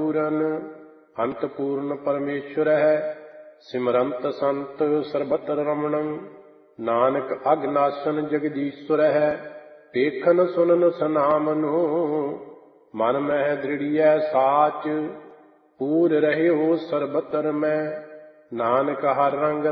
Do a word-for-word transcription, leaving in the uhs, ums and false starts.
ਪੂਰਨ ਅੰਤ ਪੂਰਨ ਪਰਮੇਸ਼ਵਰ ਹੈ। ਸਿਮਰੰਤ ਸੰਤ ਸਰਬਤਰ ਰਮਣੰ ਨਾਨਕ ਅਗਨਾਸਨ ਜਗਦੀਸ਼ਵਰ ਹੈ। ਵੇਖਨ ਸੁਨਨ ਸਨਾਮਨੁ ਮਨ ਮਹਿ ਦ੍ਰਿੜੀਐ ਸਾਚ। ਪੂਰ ਰਹਿਓ ਸਰਬਤਰ ਮੈਂ ਨਾਨਕ ਹਰ ਰੰਗ